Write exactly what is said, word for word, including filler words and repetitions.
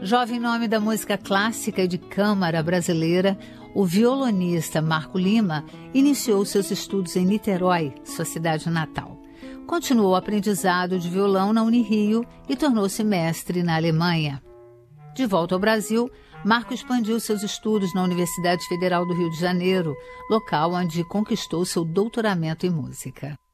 Jovem nome da música clássica e de câmara brasileira, o violonista Marco Lima iniciou seus estudos em Niterói, sua cidade natal. Continuou o aprendizado de violão na Unirio e tornou-se mestre na Alemanha. De volta ao Brasil, Marco expandiu seus estudos na Universidade Federal do Rio de Janeiro, local onde conquistou seu doutoramento em música.